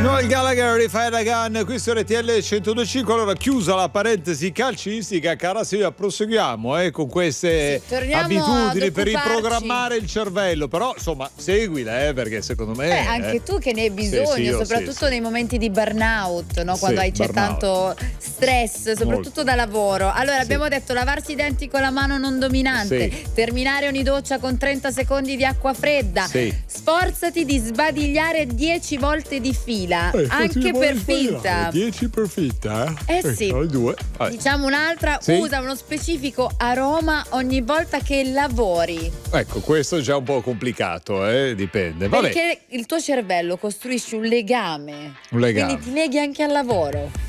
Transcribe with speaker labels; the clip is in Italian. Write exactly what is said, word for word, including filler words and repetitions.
Speaker 1: Noel Gallagher di Fire Gun, qui su R T L centodue e cinque. Allora, chiusa la parentesi calcistica, cara Silvia, proseguiamo eh, con queste
Speaker 2: sì,
Speaker 1: abitudini per riprogrammare il cervello. Però, insomma, seguila, eh, perché secondo me...
Speaker 2: Beh, anche
Speaker 1: eh.
Speaker 2: tu che ne hai bisogno,
Speaker 1: sì, sì, io,
Speaker 2: soprattutto
Speaker 1: sì, sì.
Speaker 2: nei momenti di burnout, no? Quando
Speaker 1: Sì,
Speaker 2: hai, c'è
Speaker 1: burnout.
Speaker 2: tanto stress, soprattutto
Speaker 1: Molto.
Speaker 2: da lavoro. Allora,
Speaker 1: Sì.
Speaker 2: abbiamo detto lavarsi i denti con la mano non dominante,
Speaker 1: Sì.
Speaker 2: terminare ogni doccia con trenta secondi di acqua fredda,
Speaker 1: Sì.
Speaker 2: sforzati di sbadigliare dieci volte di fila,
Speaker 1: Eh,
Speaker 2: anche per finta.
Speaker 1: dieci per finta, eh?
Speaker 2: Eh sì.
Speaker 1: Noi due. Vai.
Speaker 2: Diciamo un'altra,
Speaker 1: Sì.
Speaker 2: usa uno specifico aroma ogni volta che lavori.
Speaker 1: Ecco, questo è già un po' complicato, eh? Dipende. Vabbè.
Speaker 2: Perché il tuo cervello costruisce un legame.
Speaker 1: Un legame.
Speaker 2: Quindi ti leghi anche al lavoro.